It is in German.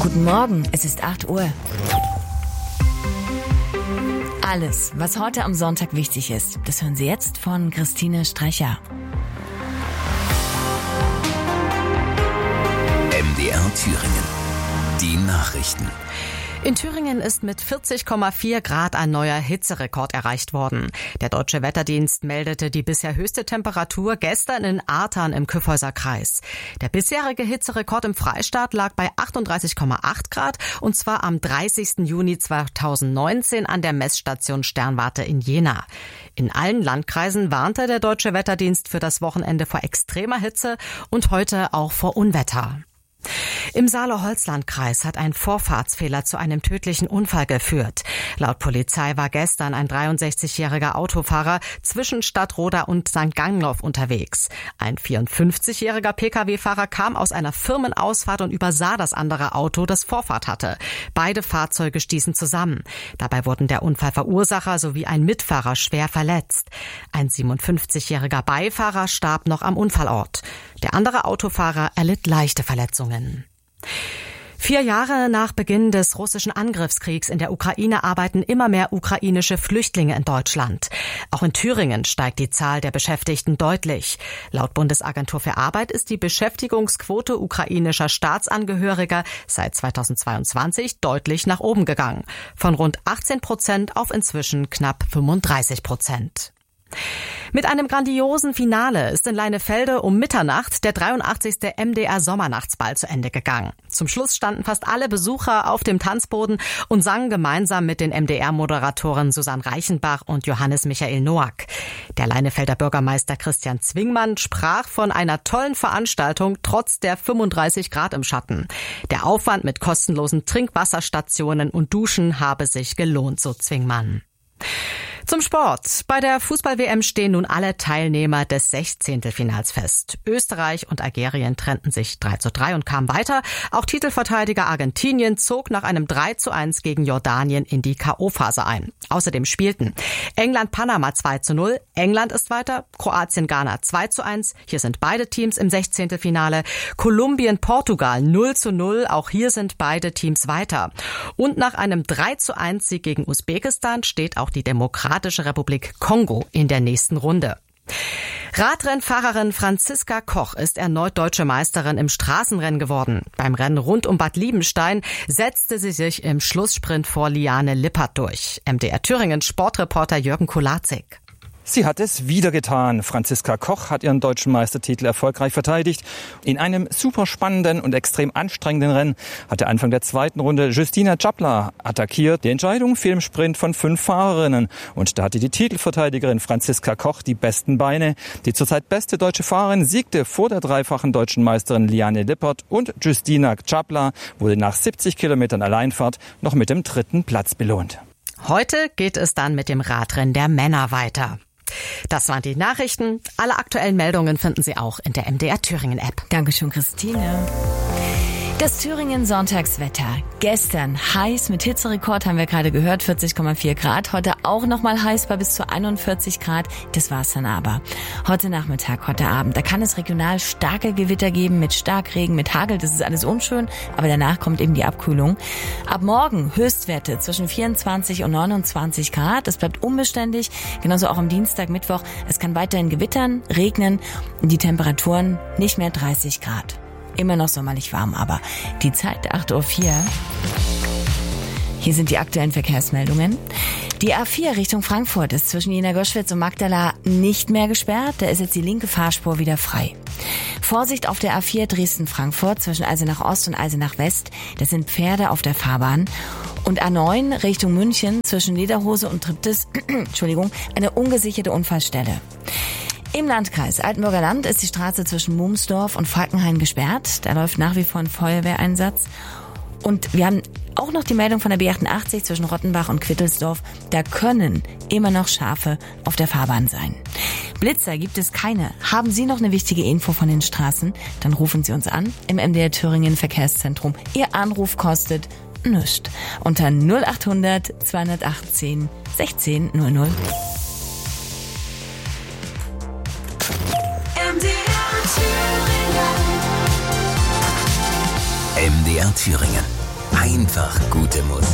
Guten Morgen, es ist 8 Uhr. Alles, was heute am Sonntag wichtig ist, das hören Sie jetzt von Christine Strecher. MDR Thüringen. Die Nachrichten. In Thüringen ist mit 40,4 Grad ein neuer Hitzerekord erreicht worden. Der Deutsche Wetterdienst meldete die bisher höchste Temperatur gestern in Artern im Kyffhäuser Kreis. Der bisherige Hitzerekord im Freistaat lag bei 38,8 Grad und zwar am 30. Juni 2019 an der Messstation Sternwarte in Jena. In allen Landkreisen warnte der Deutsche Wetterdienst für das Wochenende vor extremer Hitze und heute auch vor Unwetter. Im Saale-Holzland-Kreis hat ein Vorfahrtsfehler zu einem tödlichen Unfall geführt. Laut Polizei war gestern ein 63-jähriger Autofahrer zwischen Stadtroda und St. Gangloff unterwegs. Ein 54-jähriger Pkw-Fahrer kam aus einer Firmenausfahrt und übersah das andere Auto, das Vorfahrt hatte. Beide Fahrzeuge stießen zusammen. Dabei wurden der Unfallverursacher sowie ein Mitfahrer schwer verletzt. Ein 57-jähriger Beifahrer starb noch am Unfallort. Der andere Autofahrer erlitt leichte Verletzungen. 4 Jahre nach Beginn des russischen Angriffskriegs in der Ukraine arbeiten immer mehr ukrainische Flüchtlinge in Deutschland. Auch in Thüringen steigt die Zahl der Beschäftigten deutlich. Laut Bundesagentur für Arbeit ist die Beschäftigungsquote ukrainischer Staatsangehöriger seit 2022 deutlich nach oben gegangen. Von rund 18% auf inzwischen knapp 35%. Mit einem grandiosen Finale ist in Leinefelde um Mitternacht der 83. MDR Sommernachtsball zu Ende gegangen. Zum Schluss standen fast alle Besucher auf dem Tanzboden und sangen gemeinsam mit den MDR-Moderatoren Susanne Reichenbach und Johannes Michael Noack. Der Leinefelder Bürgermeister Christian Zwingmann sprach von einer tollen Veranstaltung trotz der 35 Grad im Schatten. Der Aufwand mit kostenlosen Trinkwasserstationen und Duschen habe sich gelohnt, so Zwingmann. Zum Sport. Bei der Fußball-WM stehen nun alle Teilnehmer des 16. Finals fest. Österreich und Algerien trennten sich 3:3 und kamen weiter. Auch Titelverteidiger Argentinien zog nach einem 3:1 gegen Jordanien in die K.O.-Phase ein. Außerdem spielten England-Panama 2:0. England ist weiter. Kroatien-Ghana 2:1. Hier sind beide Teams im 16. Finale. Kolumbien-Portugal 0:0. Auch hier sind beide Teams weiter. Und nach einem 3:1 Sieg gegen Usbekistan steht auch die Demokratische Republik Kongo in der nächsten Runde. Radrennfahrerin Franziska Koch ist erneut deutsche Meisterin im Straßenrennen geworden. Beim Rennen rund um Bad Liebenstein setzte sie sich im Schlusssprint vor Liane Lippert durch. MDR Thüringen Sportreporter Jürgen Kulazik. Sie hat es wieder getan. Franziska Koch hat ihren deutschen Meistertitel erfolgreich verteidigt. In einem super spannenden und extrem anstrengenden Rennen hatte Anfang der zweiten Runde Justyna Czapla attackiert. Die Entscheidung fiel im Sprint von 5 Fahrerinnen. Und da hatte die Titelverteidigerin Franziska Koch die besten Beine. Die zurzeit beste deutsche Fahrerin siegte vor der dreifachen deutschen Meisterin Liane Lippert und Justyna Czapla wurde nach 70 Kilometern Alleinfahrt noch mit dem 3. Platz belohnt. Heute geht es dann mit dem Radrennen der Männer weiter. Das waren die Nachrichten. Alle aktuellen Meldungen finden Sie auch in der MDR Thüringen App. Dankeschön, Christine. Das Thüringen Sonntagswetter. Gestern heiß mit Hitzerekord, haben wir gerade gehört, 40,4 Grad. Heute auch nochmal heiß bei bis zu 41 Grad. Das war's dann aber. Heute Nachmittag, heute Abend, da kann es regional starke Gewitter geben mit Starkregen, mit Hagel. Das ist alles unschön, aber danach kommt eben die Abkühlung. Ab morgen Höchstwerte zwischen 24 und 29 Grad. Es bleibt unbeständig. Genauso auch am Dienstag, Mittwoch. Es kann weiterhin gewittern, regnen. Die Temperaturen nicht mehr 30 Grad. Immer noch sommerlich warm, aber die Zeit 8:04 Uhr. Hier sind die aktuellen Verkehrsmeldungen. Die A4 Richtung Frankfurt ist zwischen Jena-Göschwitz und Magdala nicht mehr gesperrt. Da ist jetzt die linke Fahrspur wieder frei. Vorsicht auf der A4 Dresden-Frankfurt zwischen Eisenach Ost und Eisenach West. Das sind Pferde auf der Fahrbahn. Und A9 Richtung München zwischen Lederhose und Triptis, eine ungesicherte Unfallstelle. Im Landkreis Altenburger Land ist die Straße zwischen Mumsdorf und Falkenhain gesperrt. Da läuft nach wie vor ein Feuerwehreinsatz. Und wir haben auch noch die Meldung von der B88 zwischen Rottenbach und Quittelsdorf. Da können immer noch Schafe auf der Fahrbahn sein. Blitzer gibt es keine. Haben Sie noch eine wichtige Info von den Straßen? Dann rufen Sie uns an im MDR Thüringen Verkehrszentrum. Ihr Anruf kostet nichts. Unter 0800 218 1600. MDR Thüringen. Einfach gute Musik.